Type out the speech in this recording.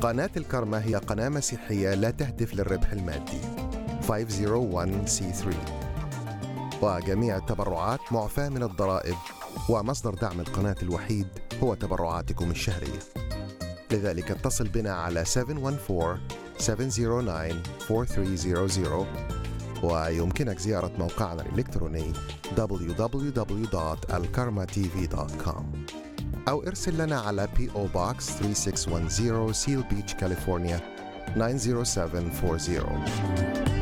قناة الكرمة هي قناة مسيحية لا تهدف للربح المادي 501c3، وجميع التبرعات معفاة من الضرائب، ومصدر دعم القناة الوحيد هو تبرعاتكم الشهرية. لذلك اتصل بنا على 714-709-4300، ويمكنك زيارة موقعنا الإلكتروني www.alkarmatv.com، أو ارسل لنا على P.O. Box 3610 Seal Beach, California 90740.